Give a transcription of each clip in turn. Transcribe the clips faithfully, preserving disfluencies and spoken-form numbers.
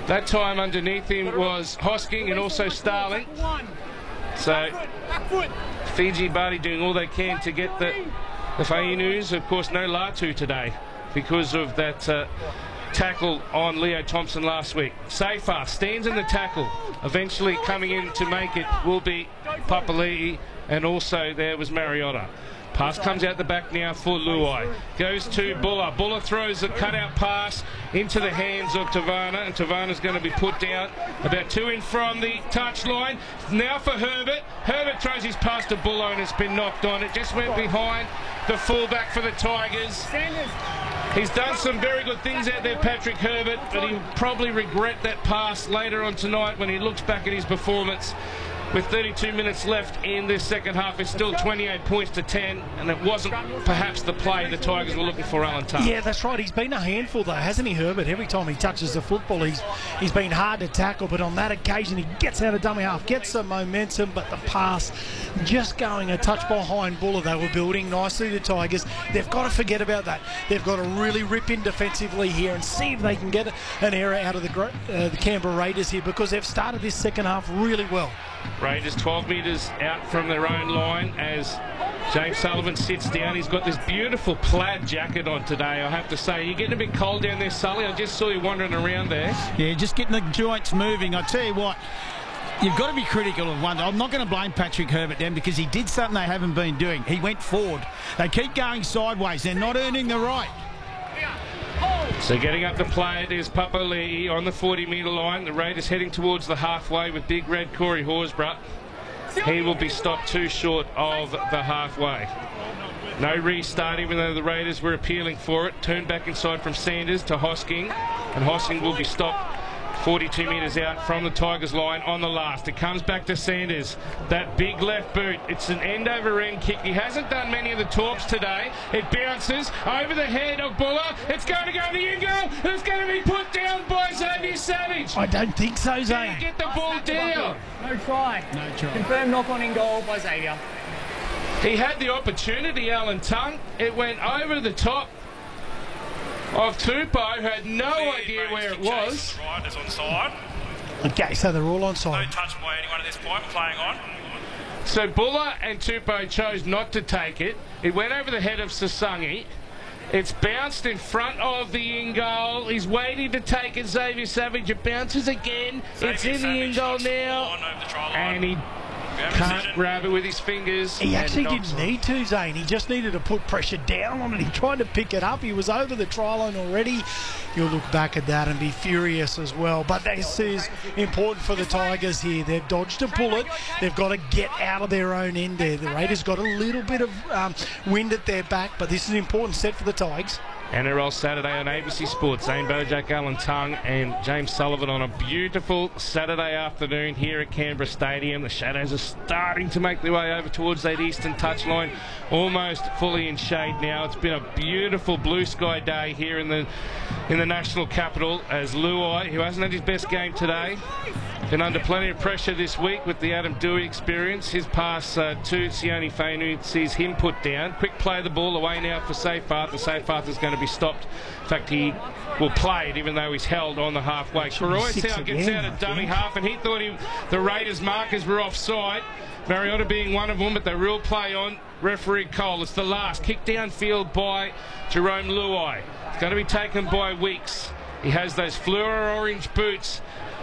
That time underneath him was Hosking and also Starling. So Fiji Bari doing all they can to get the, the Fainus. Of course, no Latu today because of that uh, tackle on Leo Thompson last week. Safar stands in the tackle. Eventually coming in to make it will be Papali'i, and also there was Mariota. Pass comes out the back now for Luai. Goes to Buller. Buller throws a cutout pass into the hands of Tavana, and Tavana's going to be put down about two in from the touchline. Now for Herbert. Herbert throws his pass to Buller and it's been knocked on. It just went behind the fullback for the Tigers. He's done some very good things out there, Patrick Herbert, but he'll probably regret that pass later on tonight when he looks back at his performance. With thirty-two minutes left in this second half, it's still twenty-eight points to ten, and it wasn't perhaps the play the Tigers were looking for, Alan Tuck. Yeah, that's right. He's been a handful, though, hasn't he, Herbert? Every time he touches the football, he's he's been hard to tackle, but on that occasion, he gets out of dummy half, gets some momentum, but the pass just going a touch behind Buller. They were building nicely, the Tigers. They've got to forget about that. They've got to really rip in defensively here and see if they can get an error out of the, uh, the Canberra Raiders here, because they've started this second half really well. Raiders twelve metres out from their own line as James Sullivan sits down. He's got this beautiful plaid jacket on today, I have to say. You're getting a bit cold down there, Sully. I just saw you wandering around there. Yeah, just getting the joints moving. I tell you what, you've got to be critical of one. I'm not going to blame Patrick Herbert then, because he did something they haven't been doing. He went forward. They keep going sideways. They're not earning the right. So getting up to play it is Papali'i on the forty metre line. The Raiders heading towards the halfway with big red Corey Horsburgh. He will be stopped too short of the halfway. No restart, even though the Raiders were appealing for it. Turned back inside from Sanders to Hosking, and Hosking will be stopped forty-two metres out from the Tigers line on the last. It comes back to Sanders. That big left boot. It's an end over end kick. He hasn't done many of the torps today. It bounces over the head of Buller. It's going to go to the in goal. It's going to be put down by Xavier Savage. I don't think so, Zane. Get the ball down. No try. No try. Confirmed knock on in goal by Xavier. He had the opportunity, Alan Tongue. It went over the top of Tupou, who had no idea where it was. Right, it's on side. Okay, so they're all on No side. touch by anyone at this point, playing on. So Buller and Tupou chose not to take it. It went over the head of Sasangi. It's bounced in front of the in goal. He's waiting to take it, Xavier Savage. It bounces again. Xavier it's in the in goal Savage now. on over the try line. And he can't grab it with his fingers. He actually and knocks didn't it. need to, Zane. He just needed to put pressure down on it. He tried to pick it up. He was over the try line already. You'll look back at that and be furious as well. But this is important for the Tigers here. They've dodged a bullet. They've got to get out of their own end there. The Raiders got a little bit of um, wind at their back, but this is an important set for the Tigers. N R L Saturday on A B C Sports. Zane Bojack, Alan Tongue and James Sullivan on a beautiful Saturday afternoon here at Canberra Stadium. The Shadows are starting to make their way over towards that eastern touchline, almost fully in shade now. It's been a beautiful blue sky day here in the in the national capital, as Luai, who hasn't had his best game today, been under plenty of pressure this week with the Adam Dewey experience. His pass uh, to Sione Fainu sees him put down. Quick play the ball away now for Seyfarth. The Seyfarth is going to be stopped. In fact, he will play it even though he's held on the halfway. Koroisau gets out of dummy half, and he thought he, the Raiders markers were offside. Mariota being one of them, but they will play on. Referee Cole. It's the last. Kick downfield by Jerome Luai. It's going to be taken by Weeks. He has those fluor orange boots.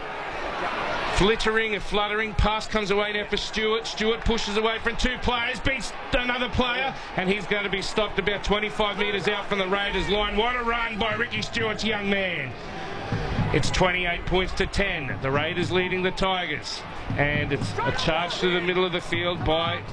Flittering and fluttering. Pass comes away now for Stewart. Stewart pushes away from two players, beats another player, and he's going to be stopped about twenty-five metres out from the Raiders line. What a run by Ricky Stewart's young man. It's twenty-eight points to ten. The Raiders leading the Tigers. And it's a charge through the middle of the field by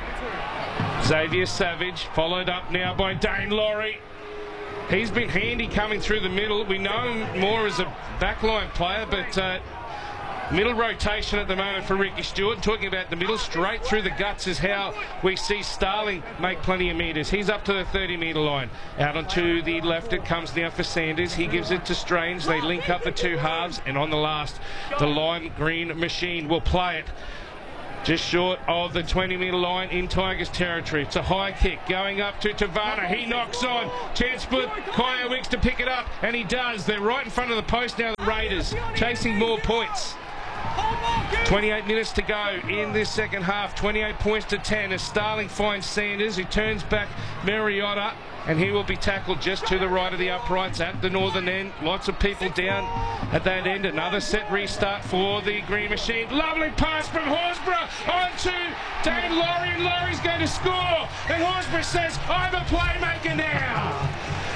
Xavier Savage, followed up now by Dane Laurie. He's been handy coming through the middle. We know him more as a backline player, but uh, middle rotation at the moment for Ricky Stewart. Talking about the middle, straight through the guts is how we see Starling make plenty of metres. He's up to the thirty metre line. Out onto the left it comes now for Sanders. He gives it to Strange. They link up the two halves, and on the last, the lime green machine will play it. just short of the twenty metre line in Tigers territory. It's a high kick going up to Tavana. He knocks on. Chance for Kaya Wicks to pick it up, and he does. They're right in front of the post now, the Raiders, chasing more points. twenty-eight minutes to go in this second half. twenty-eight points to ten as Starling finds Sanders, who turns back Mariotta, and he will be tackled just to the right of the uprights at the northern end. Lots of people down at that end. Another set restart for the Green Machine. Lovely pass from Horsburgh on to Dane Laurie, and Laurie's going to score. And Horsburgh says, I'm a playmaker now.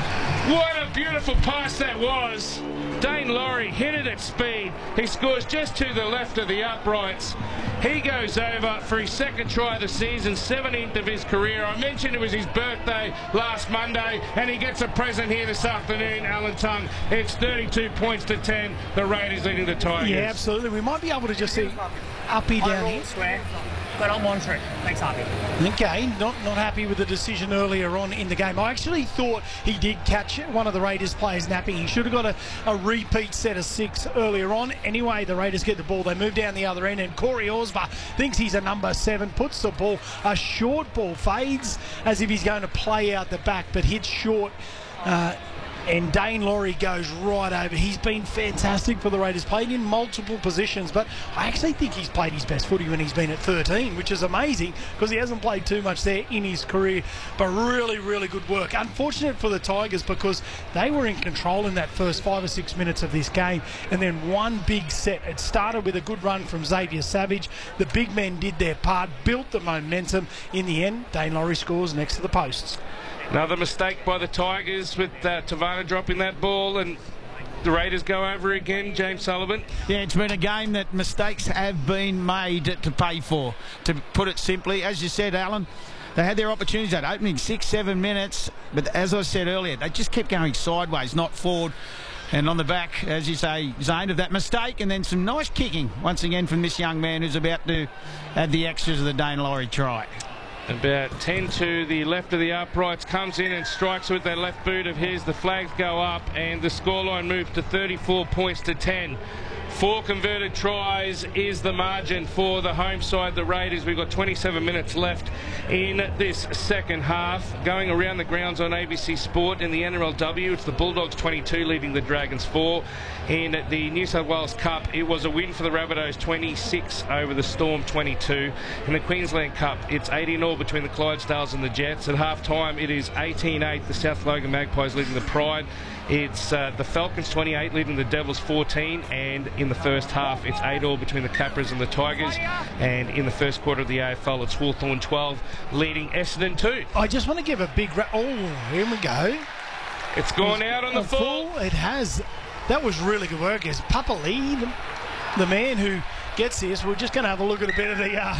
What a beautiful pass that was. Dane Laurie hit it at speed. He scores just to the left of the uprights. He goes over for his second try of the season, seventeenth of his career. I mentioned it was his birthday last Monday, and he gets a present here this afternoon, Alan Tongue. It's thirty-two points to ten. The Raiders leading the Tigers. Yeah, absolutely. We might be able to just see Uppy down here. Square, but I'm on trip. Thanks, Uppy. Okay, not not happy with the decision earlier on in the game. I actually thought he did catch one of the Raiders players napping. He should have got a, a repeat set of six earlier on. Anyway, the Raiders get the ball. They move down the other end, and Corey Horsburgh thinks he's a number seven, puts the ball, a short ball, fades as if he's going to play out the back, but hits short. Uh, And Dane Laurie goes right over. He's been fantastic for the Raiders, played in multiple positions, but I actually think he's played his best footy when he's been at thirteen, which is amazing because he hasn't played too much there in his career, but really, really good work. Unfortunate for the Tigers because they were in control in that first five or six minutes of this game, and then one big set. It started with a good run from Xavier Savage. The big men did their part, built the momentum. In the end, Dane Laurie scores next to the posts. Another mistake by the Tigers with uh, Tavana dropping that ball, and the Raiders go over again. James Sullivan. Yeah, it's been a game that mistakes have been made to pay for, to put it simply. As you said, Alan, they had their opportunities that opening six, seven minutes, but as I said earlier, they just kept going sideways, not forward. And on the back, as you say, Zane, of that mistake, and then some nice kicking once again from this young man who's about to add the extras of the Dane Laurie try. About ten to the left of the uprights, comes in and strikes with that left boot of his. The flags go up and the scoreline moves to thirty-four points to ten. Four converted tries is the margin for the home side, the Raiders. We've got twenty-seven minutes left in this second half. Going around the grounds on A B C Sport in the N R L W, it's the Bulldogs twenty-two leading the Dragons four. In the New South Wales Cup, it was a win for the Rabbitohs, twenty-six over the Storm twenty-two. In the Queensland Cup, it's eighteen all between the Clydesdales and the Jets. At half-time, it is eighteen eight, the South Logan Magpies leading the Pride. It's uh, the Falcons twenty-eight leading the Devils fourteen, and in the first half it's eight all between the Capras and the Tigers, and in the first quarter of the A F L it's Hawthorn twelve leading Essendon two. I just want to give a big ra- oh here we go. It's gone out on the full. full. It has. That was really good work. It's Papa Lee, the, the man who gets this. We're just going to have a look at a bit of the uh,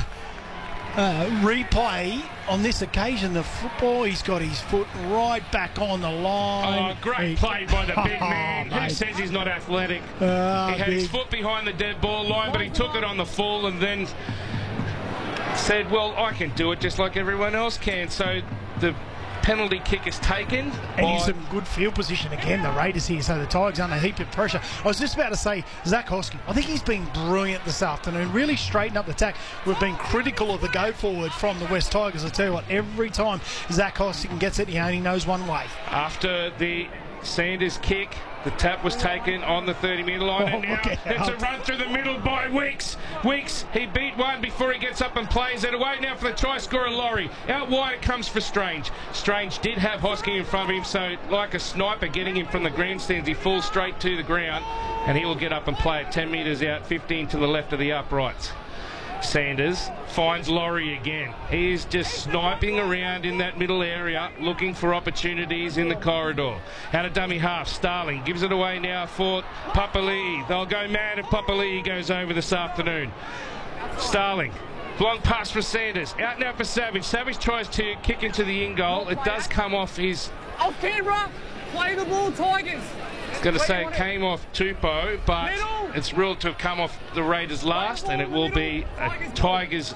uh, replay on this occasion. The football, he's got his foot right back on the line. Oh, great he, play by the big man. Oh, Who says he's not athletic? Uh, he had big. his foot behind the dead ball line, but he took it on the full and then said, well, I can do it just like everyone else can. So the penalty kick is taken. And he's in good field position again, the Raiders here, so the Tigers under a heap of pressure. I was just about to say, Zach Hosking, I think he's been brilliant this afternoon, really straightened up the attack. We've been critical of the go forward from the West Tigers. I tell you what, every time Zach Hosking gets it, he only knows one way. After the Sanders kick, the tap was taken on the thirty metre line, Oh, and now look out. it's a run through the middle by Weeks. Weeks, he beat one before he gets up and plays it away now for the try scorer Laurie. Out wide it comes for Strange. Strange did have Hosking in front of him, so like a sniper getting him from the grandstands, he falls straight to the ground, and he will get up and play it ten metres out, fifteen to the left of the uprights. Sanders finds Laurie again. He's just sniping around in that middle area, looking for opportunities in the corridor. Out of dummy half, Starling gives it away now for Papali'i. They'll go mad if Papali'i goes over this afternoon. Starling, long pass for Sanders. Out now for Savage. Savage tries to kick into the in goal. It does come off his... Off camera, play the ball, Tigers. I was going to say it came off Tupou, but it's ruled to have come off the Raiders last, and it will be a Tigers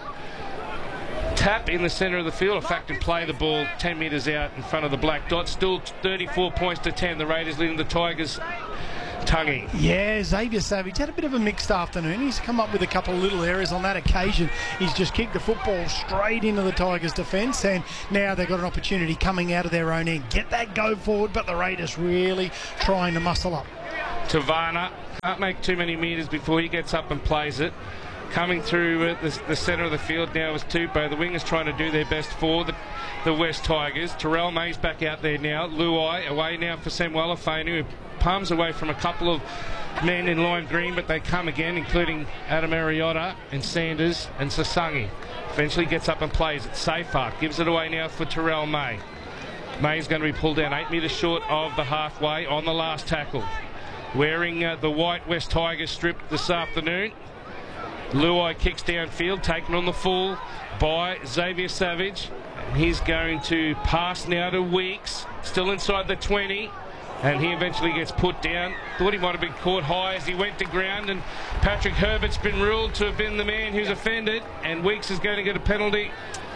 tap in the centre of the field. In fact, and play the ball ten metres out in front of the black dot. Still thirty-four points to ten. The Raiders leading the Tigers Tungy. Yeah, Xavier Savage had a bit of a mixed afternoon. He's come up with a couple of little errors on that occasion. He's just kicked the football straight into the Tigers' defence, and now they've got an opportunity coming out of their own end. Get that go forward, but the Raiders really trying to muscle up. Tavana can't make too many metres before he gets up and plays it. Coming through uh, the, the centre of the field now is Tupou. The wingers trying to do their best for the, the West Tigers. Terrell May's back out there now. Luai away now for Samuel Afenu, who palms away from a couple of men in lime green, but they come again, including Adam Arriota and Sanders and Sasangi. Eventually gets up and plays it. Safar gives it away now for Terrell May. May's going to be pulled down eight metres short of the halfway on the last tackle. Wearing uh, the white West Tigers strip this afternoon. Luai kicks downfield, taken on the full by Xavier Savage. And he's going to pass now to Weeks, still inside the twenty. And he eventually gets put down. Thought he might have been caught high as he went to ground, and Patrick Herbert's been ruled to have been the man who's offended, and Weeks is going to get a penalty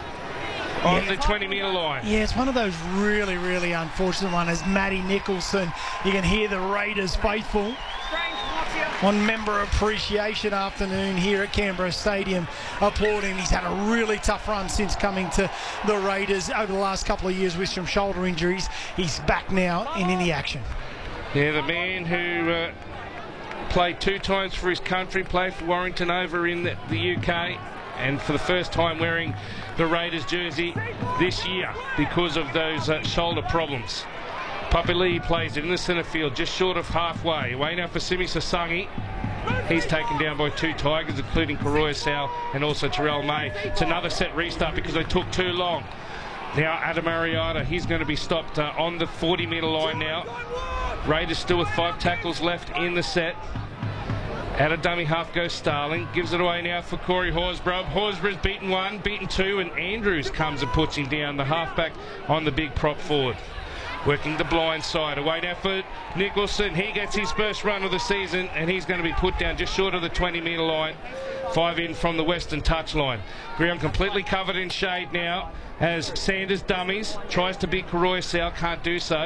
on the twenty metre line. Yeah, it's one of those really, really unfortunate ones. As Matty Nicholson, you can hear the Raiders faithful on Member Appreciation Afternoon here at Canberra Stadium applauding. He's had a really tough run since coming to the Raiders over the last couple of years with some shoulder injuries. He's back now in any action. Yeah, the man who uh, played two times for his country, played for Warrington over in the, the U K, and for the first time wearing the Raiders jersey this year because of those uh, shoulder problems. Papali'i plays it in the centre field, just short of halfway. Away now for Simi Sasangi. He's taken down by two Tigers, including Karoya Sal and also Terrell May. It's another set restart because they took too long. Now Adam Arriata, he's going to be stopped uh, on the forty metre line now. Raiders still with five tackles left in the set. Out of dummy half goes Starling. Gives it away now for Corey Horsburgh. Horsburgh's beaten one, beaten two, and Andrews comes and puts him down. The halfback on the big prop forward. Working the blind side. Away now for Nicholson. He gets his first run of the season, and he's going to be put down just short of the twenty metre line. Five in from the western touch line. Ground completely covered in shade now as Sanders dummies. Tries to beat Karoya Sal, can't do so.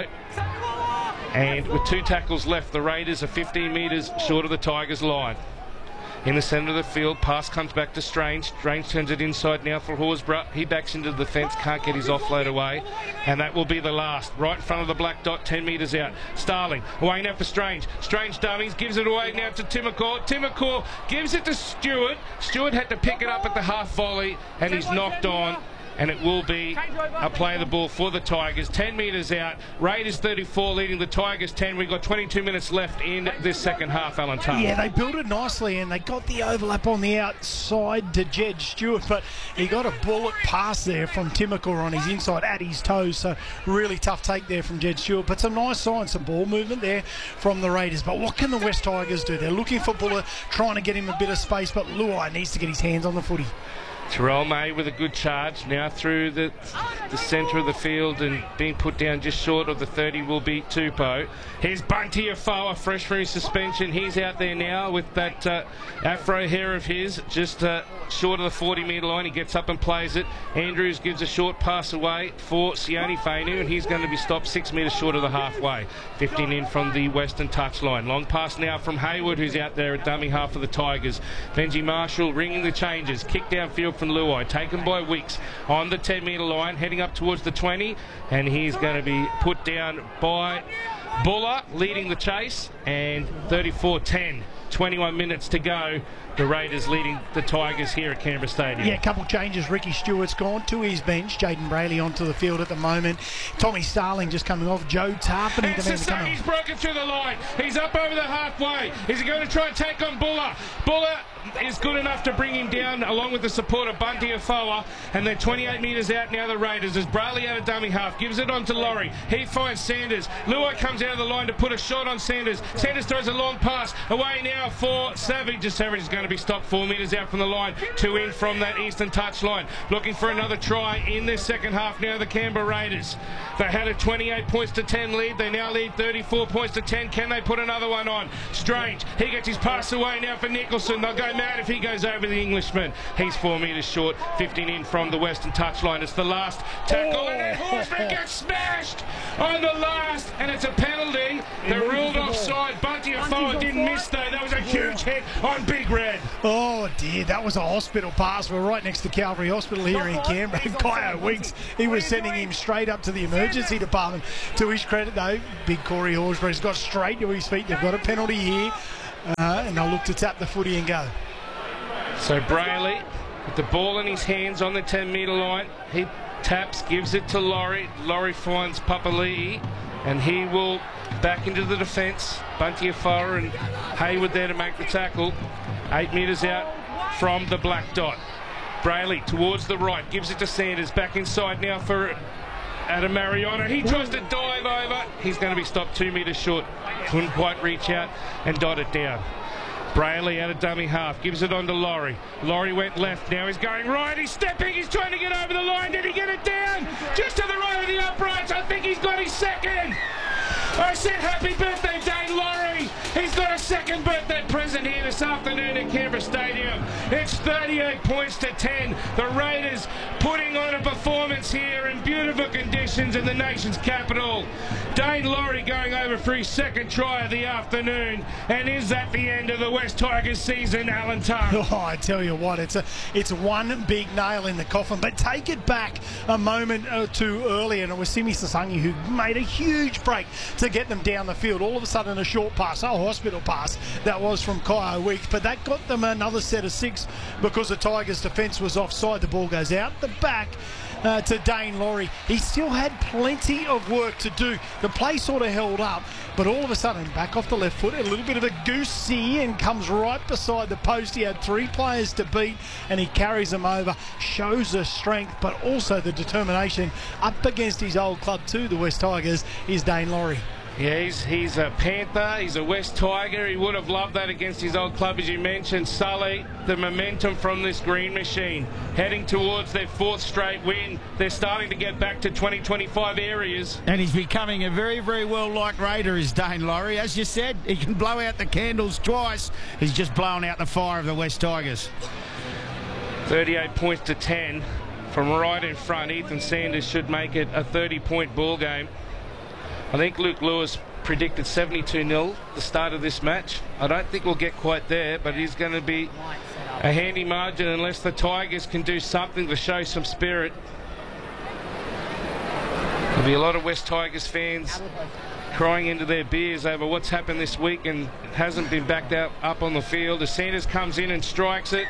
And with two tackles left, the Raiders are fifteen metres short of the Tigers' line. In the centre of the field, pass comes back to Strange. Strange turns it inside now for Horsburgh. He backs into the fence, can't get his offload away. And that will be the last. Right in front of the black dot, ten metres out. Starling, away now for Strange. Strange dummies, gives it away now to Timokor. Timokor gives it to Stewart. Stewart had to pick it up at the half volley, and he's knocked on. And it will be a play of the ball for the Tigers. ten metres out. Raiders thirty-four leading the Tigers ten. We've got twenty-two minutes left in this second half, Alan Taylor. Yeah, they built it nicely and they got the overlap on the outside to Jed Stewart, but he got a bullet pass there from Timokor on his inside at his toes. So really tough take there from Jed Stewart. But some nice signs, some ball movement there from the Raiders. But what can the West Tigers do? They're looking for Buller, trying to get him a bit of space, but Luai needs to get his hands on the footy. Terrell May with a good charge now through the the centre of the field and being put down just short of the thirty will be Tupou. Here's Bunty Afoa, fresh from his suspension. He's out there now with that uh, afro hair of his, just uh, short of the forty metre line. He gets up and plays it. Andrews gives a short pass away for Sione Fainu, and he's going to be stopped six metres short of the halfway. fifteen in from the western touch line. Long pass now from Hayward, who's out there at dummy half of the Tigers. Benji Marshall ringing the changes. Kick downfield from Luai, taken by Weeks on the ten metre line, heading up towards the twenty, and he's going to be put down by Buller, leading the chase, and thirty-four ten, twenty-one minutes to go. The Raiders leading the Tigers here at Canberra Stadium. Yeah, a couple changes. Ricky Stewart's gone to his bench. Jaden Brayley onto the field at the moment. Tommy Starling just coming off. Joe Tarpany. And Sasangi's broken through the line. He's up over the halfway. Is he going to try and take on Buller? Buller is good enough to bring him down along with the support of Bunty Afoa, and they're twenty-eight metres out now, the Raiders, as Brayley out of dummy half gives it on to Laurie. He finds Sanders. Luai comes out of the line to put a shot on Sanders. Sanders throws a long pass away now for Savage. Savage is going to be stopped four metres out from the line, two in from that eastern touch line, looking for another try in this second half now, the Canberra Raiders. They had a twenty-eight points to ten lead. They now lead thirty-four points to ten. Can they put another one on? Strange, he gets his pass away now for Nicholson. They'll go mad if he goes over the Englishman. He's four metres short, fifteen in from the western touchline. It's the last tackle, oh. And then Horsburgh gets smashed on the last, and it's a penalty. penalty. They're ruled offside. Bunty Afoa didn't miss though. That was a huge hit on Big Red. Oh dear, that was a hospital pass. We're right next to Calvary Hospital here in Canberra. Kyo Weeks, he was sending him straight up to the emergency department. To his credit though, big Corey Horsburgh's got straight to his feet. They've got a penalty here, uh, and they'll look to tap the footy and go. So Brayley, with the ball in his hands on the ten metre line, he taps, gives it to Laurie. Laurie finds Papali'i, and he will back into the defence. Bunty Afoa and Hayward there to make the tackle. Eight metres out from the black dot. Brayley towards the right, gives it to Sanders. Back inside now for Adam Mariota. He tries to dive over. He's going to be stopped two metres short. Couldn't quite reach out and dot it down. Brayley out of dummy half, gives it on to Laurie. Laurie went left, now he's going right, he's stepping, he's trying to get over the line. Did he get it down? Just to the right of the uprights. I think he's got his second. I said happy birthday, Dane Laurie. He's got a second birthday present here this afternoon at Canberra Stadium. It's thirty-eight points to ten. The Raiders putting on a performance here in beautiful conditions in the nation's capital. Dane Laurie going over for his second try of the afternoon. And is that the end of the West Tigers season, Alan Tongue? Oh, I tell you what, it's a it's one big nail in the coffin. But take it back a moment or two earlier, and it was Simi Sasangi who made a huge break to get them down the field. All of a sudden, a short pass, a hospital pass, that was from Kyo Weeks, but that got them another set of six because the Tigers' defence was offside. The ball goes out the back uh, to Dane Laurie. He still had plenty of work to do. The play sort of held up, but all of a sudden, back off the left foot, a little bit of a goosey and comes right beside the post. He had three players to beat, and he carries them over. Shows the strength, but also the determination up against his old club too, the West Tigers, is Dane Laurie. Yeah, he's, he's a Panther, he's a West Tiger. He would have loved that against his old club, as you mentioned. Sully, the momentum from this green machine, heading towards their fourth straight win. They're starting to get back to twenty twenty-five areas. And he's becoming a very, very well-liked Raider, is Dane Laurie. As you said, he can blow out the candles twice. He's just blown out the fire of the West Tigers. thirty-eight points to ten from right in front. Ethan Sanders should make it a thirty-point ball game. I think Luke Lewis predicted seventy-two nil the start of this match. I don't think we'll get quite there, but it is going to be a handy margin unless the Tigers can do something to show some spirit. There'll be a lot of West Tigers fans crying into their beers over what's happened this week and it hasn't been backed out up on the field. As Sanders comes in and strikes it,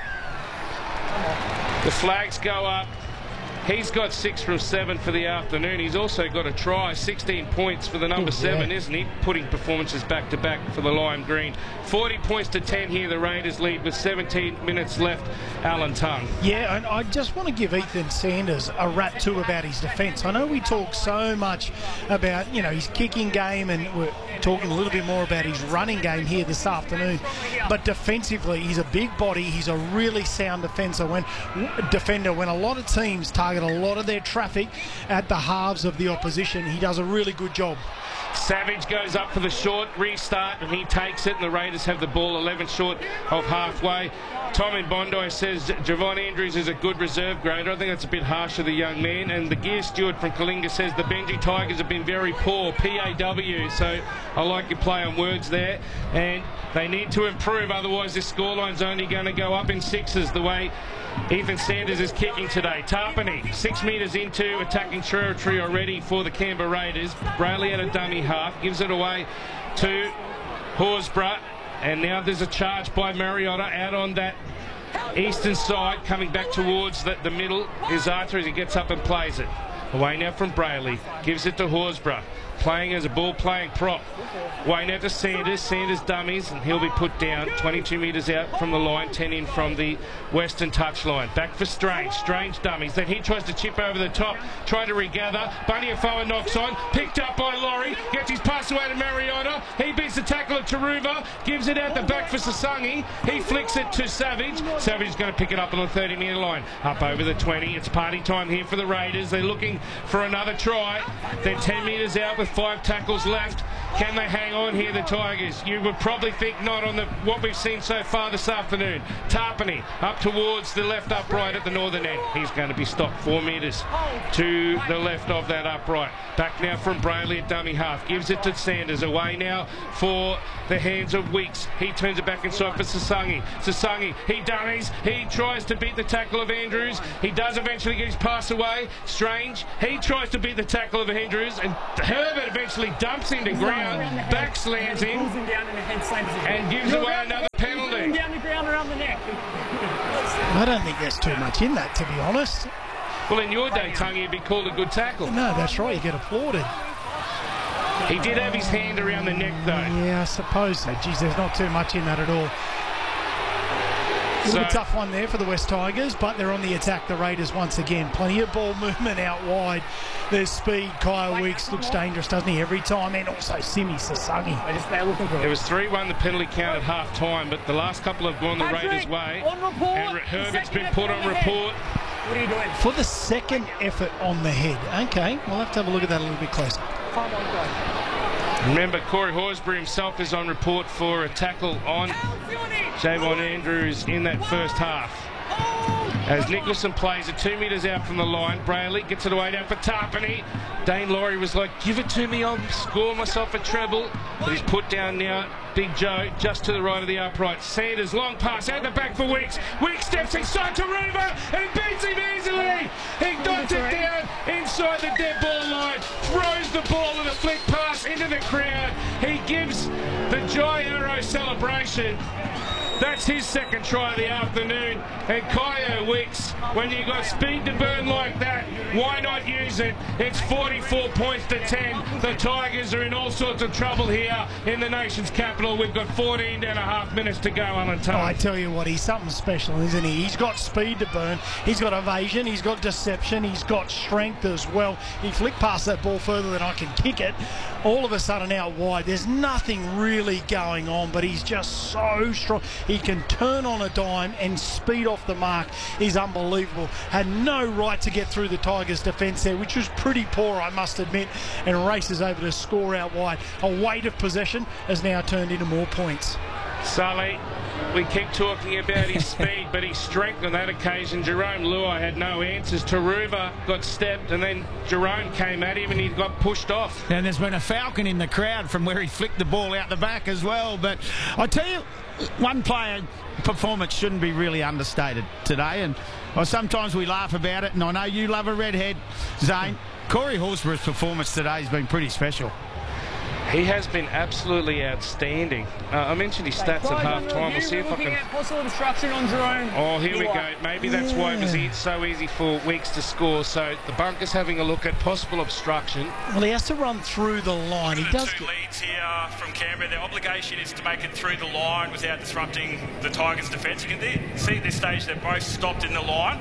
the flags go up. He's got six from seven for the afternoon. He's also got a try, sixteen points for the number Ooh, seven, yeah. isn't he? Putting performances back to back for the Lime Green. forty points to ten here, the Raiders lead with seventeen minutes left. Alan Tongue. Yeah, and I just want to give Ethan Sanders a rap too about his defence. I know we talk so much about, you know, his kicking game, and we're talking a little bit more about his running game here this afternoon. But defensively, he's a big body. He's a really sound defender. When defender, when a lot of teams target a lot of their traffic at the halves of the opposition, he does a really good job. Savage goes up for the short restart and he takes it, and the Raiders have the ball eleven short of halfway. Tom in Bondi says Javon Andrews is a good reserve grader. I think that's a bit harsh of the young man. And the gear steward from Kalinga says the Benji Tigers have been very poor, P A W. So I like your play on words there. And they need to improve, otherwise this scoreline's only going to go up in sixes the way Ethan Sanders is kicking today. Tarpany, six metres into attacking territory already for the Canberra Raiders. Brayley at a dummy half, gives it away to Horsburgh. And now there's a charge by Mariota out on that eastern side, coming back towards the, the middle is Arthur as he gets up and plays it. Away now from Brayley, gives it to Horsburgh, playing as a ball-playing prop. Way now to Sanders, Sanders dummies, and he'll be put down, twenty-two metres out from the line, ten in from the western touchline. Back for Strange, Strange dummies, then he tries to chip over the top, trying to regather. Bunty Afoa knocks on, picked up by Laurie, gets his pass away to Mariota, he beats the tackle of Taruva, gives it out the back for Sasangi, he flicks it to Savage. Savage is going to pick it up on the thirty metre line, up over the twenty. It's party time here for the Raiders. They're looking for another try. They're ten metres out with five tackles left. Can they hang on here, the Tigers? You would probably think not on the what we've seen so far this afternoon. Tarpany up towards the left upright at the northern end. He's going to be stopped four metres to the left of that upright. Back now from Brayley at dummy half. Gives it to Sanders. Away now for the hands of Weeks. He turns it back inside for Sasangi. Sasangi, he dummies. He tries to beat the tackle of Andrews. He does eventually get his pass away. Strange. He tries to beat the tackle of Andrews, and Herbert eventually dumps into ground, back slams him, and gives away another penalty. Down the ground around the neck. I don't think there's too much in that, to be honest. Well, in your day, Tungy, it'd be called a good tackle. No, that's right. You get applauded. He did have his hand around the neck, though. Yeah, I suppose so. Geez, there's not too much in that at all. A So, little tough one there for the West Tigers, but they're on the attack, the Raiders, once again. Plenty of ball movement out wide. There's speed. Kyle Weeks looks dangerous, doesn't he, every time? And also Simi Sasangi. I just stay looking for it it. was three one, the penalty count at half-time, but the last couple have gone the Patrick, Raiders' way. on report. And Herbert's been Second put effort on on the head. report. What are you doing? For the second effort on the head. Okay, we'll have to have a look at that a little bit closer. Come on, go. Remember, Corey Horsburgh himself is on report for a tackle on Javon Andrews in that first half. As Nicholson plays it two metres out from the line, Brayley gets it away down for Tarpany. Dane Laurie was like, give it to me, I'll score myself a treble. But he's put down now, Big Joe, just to the right of the upright. Sanders, long pass out the back for Weeks. Weeks steps inside to Ruva and beats him easily. He knocks it down inside the dead ball line, throws the ball in a flick pass into the crowd. He gives the Jai Arrow celebration. That's his second try of the afternoon. And Kyo Weeks, when you got speed to burn like that, why not use it? It's forty-four points to ten. The Tigers are in all sorts of trouble here in the nation's capital. We've got fourteen and a half minutes to go, Alan Oh, I Tubbs. tell you what, he's something special, isn't he? He's got speed to burn. He's got evasion. He's got deception. He's got strength as well. He flicked past that ball further than I can kick it. All of a sudden out wide. There's nothing really going on, but he's just so strong. He can turn on a dime and speed off the mark is unbelievable. Had no right to get through the Tigers' defence there, which was pretty poor, I must admit, and races over to score out wide. A weight of possession has now turned into more points. Sully, we keep talking about his speed, but his strength on that occasion. Jerome Luai had no answers. Taruva got stepped, and then Jerome came at him and he got pushed off. And there's been a falcon in the crowd from where he flicked the ball out the back as well. But I tell you, one player performance shouldn't be really understated today. And well, sometimes we laugh about it, and I know you love a redhead, Zane. Corey Horsburgh's performance today has been pretty special. He has been absolutely outstanding. Uh, I mentioned his stats at half time. We'll see if I looking can. at possible obstruction on Jerome. Oh, here we Luai. go. Maybe that's why it was e- so easy for Weeks to score. So the bunker's having a look at possible obstruction. Well, he has to run through the line. He The does two get... leads here from Canberra. Their obligation is to make it through the line without disrupting the Tigers' defence. You can see at this stage they're both stopped in the line.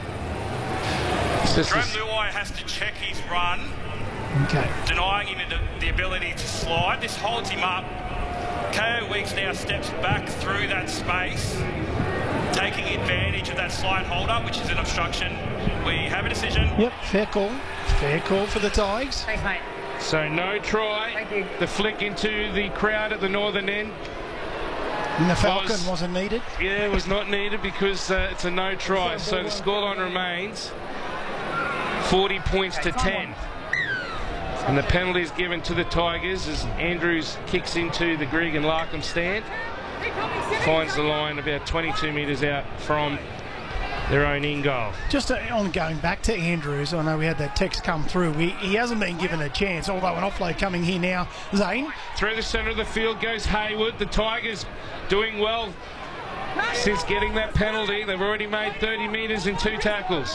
It's just Jerome this- Luai has to check his run, Okay. denying him the, the ability to slide. This holds him up. K O Weeks now steps back through that space, taking advantage of that slight hold-up, which is an obstruction. We have a decision. Yep, fair call. Fair call for the Tigers. Thanks, mate. So no try. Thank you. The flick into the crowd at the northern end. And the Falcon Was- wasn't needed. Yeah, it was not needed because uh, it's a no try. So the scoreline remains forty points to ten. And the penalty is given to the Tigers as Andrews kicks into the Greg and Larkham stand. Finds the line about twenty-two metres out from their own in goal. Just uh, on going back to Andrews, I know we had that text come through. He, he hasn't been given a chance, although an offload coming here now. Zane? Through the centre of the field goes Hayward. The Tigers doing well since getting that penalty. They've already made thirty metres in two tackles.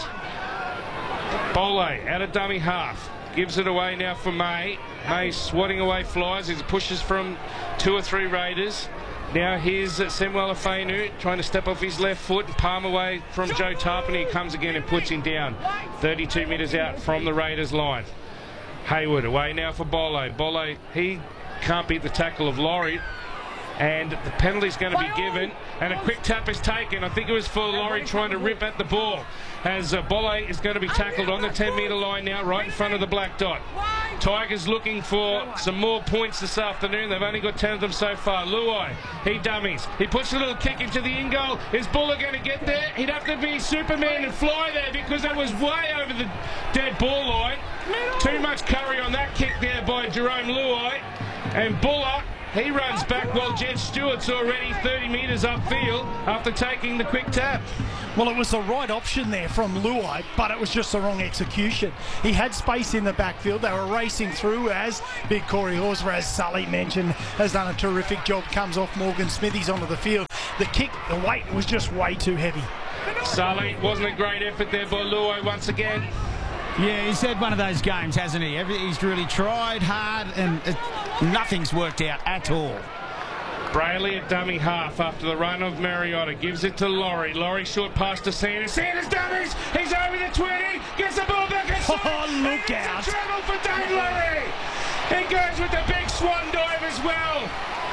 Bole out of dummy half. Gives it away now for May. May swatting away flies. He pushes from two or three Raiders. Now here's Samuel Afenu trying to step off his left foot and palm away from Joe Tarpany. He comes again and puts him down. thirty-two metres out from the Raiders line. Hayward away now for Bole. Bole, he can't beat the tackle of Laurie. And the penalty's going to be given, and a quick tap is taken. I think it was for Laurie trying to rip at the ball, as uh, Bolle is going to be tackled on the ten metre line now, right in front of the black dot. Tigers looking for some more points this afternoon. They've only got ten of them so far. Luai, he dummies. He puts a little kick into the in goal. Is Buller going to get there? He'd have to be Superman and fly there, because that was way over the dead ball line. Too much curry on that kick there by Jerome Luai. And Buller, he runs back while Jed Stewart's already thirty metres upfield after taking the quick tap. Well, it was the right option there from Luai, but it was just the wrong execution. He had space in the backfield. They were racing through, as Big Corey Horsburgh, as Sully mentioned, has done a terrific job. Comes off Morgan Smithies onto the field. The kick, the weight was just way too heavy. Sully, wasn't a great effort there by Luai once again. Yeah, he's had one of those games, hasn't he? Every, he's really tried hard, and it, nothing's worked out at all. Brayley at dummy half after the run of Mariota. Gives it to Laurie. Laurie short pass to Sanders. Sanders dummies. He's over the twenty. Gets the ball back inside. Oh, look out. Trouble for Dane Laurie. He goes with the big swan dive as well.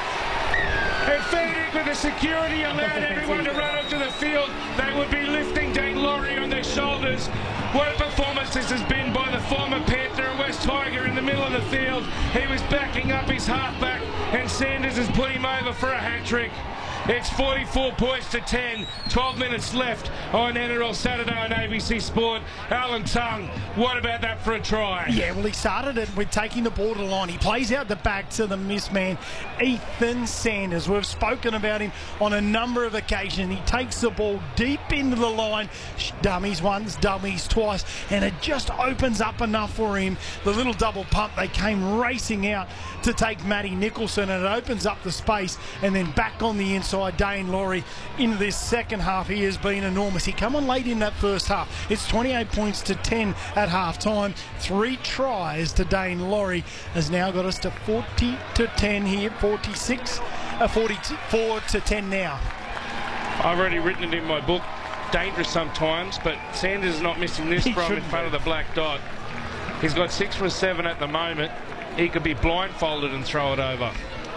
And Phoenix, with the security, allowed everyone to run onto the field. They would be lifting Dane Laurie on their shoulders. What a performance this has been by the former Panther and West Tiger in the middle of the field. He was backing up his halfback, and Sanders has put him over for a hat-trick. It's forty-four points to ten. twelve minutes left on N R L Saturday on A B C Sport. Alan Tongue, what about that for a try? Yeah, well, he started it with taking the ball to the line. He plays out the back to the miss man, Ethan Sanders. We've spoken about him on a number of occasions. He takes the ball deep into the line, dummies once, dummies twice, and it just opens up enough for him. The little double pump, they came racing out to take Matty Nicholson, and it opens up the space, and then back on the inside, Dane Laurie into this second half. He has been enormous. He come on late in that first half. It's twenty-eight points to ten at half time. Three tries to Dane Laurie has now got us to forty to ten here. forty-six, uh, forty-four to ten now. I've already written it in my book. Dangerous sometimes, but Sanders is not missing this He from in shouldn't front be. of the black dot. He's got six for seven at the moment. He could be blindfolded and throw it over.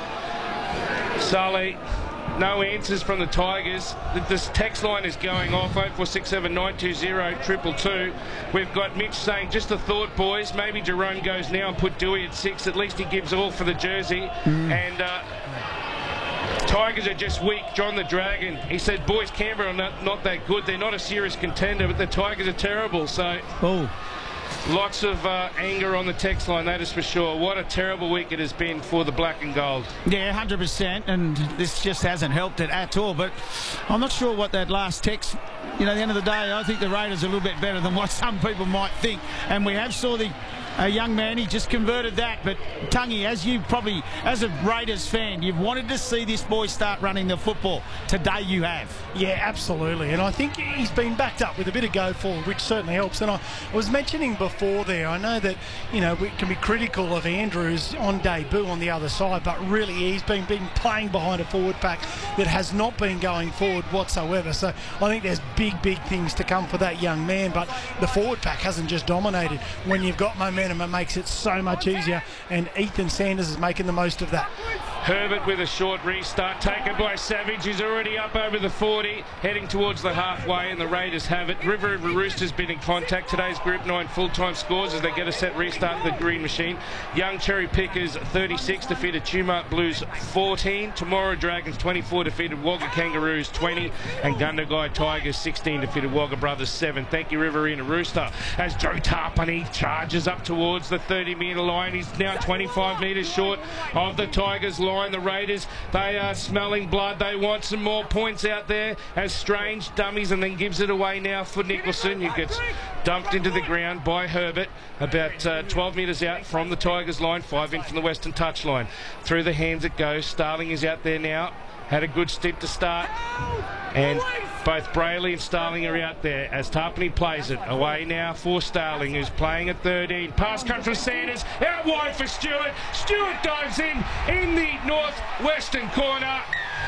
Sully, no answers from the Tigers. This text line is going off, oh four six seven nine two zero two two two. We've got Mitch saying, just a thought, boys, maybe Jerome goes now and put Dewey at six. At least he gives all for the jersey. Mm. And uh, Tigers are just weak. John the Dragon, he said, boys, Canberra are not, not that good. They're not a serious contender, but the Tigers are terrible. So Oh. lots of uh, anger on the text line, that is for sure. What a terrible week it has been for the black and gold. Yeah, one hundred percent, and this just hasn't helped it at all. But I'm not sure what that last text, you know, at the end of the day, I think the Raiders are a little bit better than what some people might think. And we have saw the a young man, he just converted that. But Tungy, as you probably, as a Raiders fan, you've wanted to see this boy start running the football. Today you have. Yeah, absolutely. And I think he's been backed up with a bit of go forward, which certainly helps. And I was mentioning before there, I know that, you know, we can be critical of Andrews on debut on the other side, but really he's been, been playing behind a forward pack that has not been going forward whatsoever. So I think there's big, big things to come for that young man. But the forward pack hasn't just dominated. When you've got momentum, it makes it so much easier. And Ethan Sanders is making the most of that. Herbert with a short restart taken by Savage. He's already up over the forty, heading towards the halfway, and the Raiders have it. River River Roosters been in contact. Today's Group nine full-time scores as they get a set restart the green machine. Young Cherry Pickers thirty-six defeated Tumut Blues fourteen. Tomorrow Dragons twenty-four defeated Wagga Kangaroos twenty, and Gundagai Tigers sixteen defeated Wagga Brothers seven. Thank you, Riverina Rooster. As Joe Tarpany charges up towards the thirty metre line. He's now twenty-five metres short of the Tigers line. The Raiders, they are smelling blood. They want some more points out there as Strange dummies and then gives it away now for Nicholson, who gets dumped into the ground by Herbert about uh, twelve metres out from the Tigers line, five in from the Western touch line. Through the hands it goes. Starling is out there now. Had a good stint to start, and both Brayley and Starling are out there as Tarpany plays it. Away now for Starling, who's playing at thirteen. Pass comes from Sanders, out wide for Stewart. Stewart dives in, in the northwestern corner.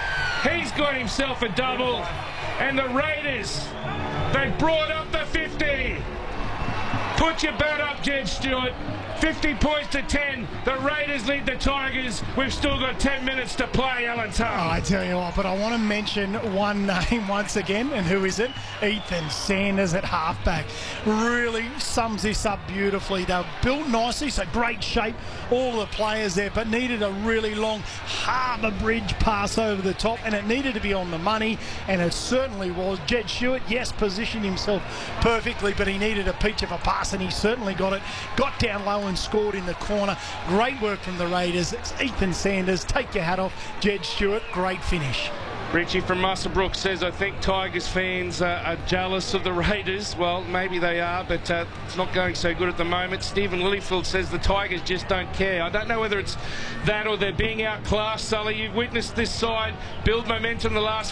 He's got himself a double, and the Raiders, they brought up the fifty. Put your bat up, Jed Stewart. fifty points to ten. The Raiders lead the Tigers. We've still got ten minutes to play, Alan Tongue. Oh, I tell you what, but I want to mention one name once again, and who is it? Ethan Sanders at halfback. Really sums this up beautifully. They're built nicely, so great shape, all the players there, but needed a really long Harbour Bridge pass over the top, and it needed to be on the money, and it certainly was. Jed Stewart, yes, positioned himself perfectly, but he needed a peach of a pass, and he certainly got it. Got down low and scored in the corner. Great work from the Raiders. It's Ethan Sanders. Take your hat off. Jed Stewart, great finish. Richie from Muswellbrook says, I think Tigers fans uh, are jealous of the Raiders. Well, maybe they are, but uh, it's not going so good at the moment. Stephen Lilyfield says the Tigers just don't care. I don't know whether it's that or they're being outclassed, Sully. You've witnessed this side build momentum the last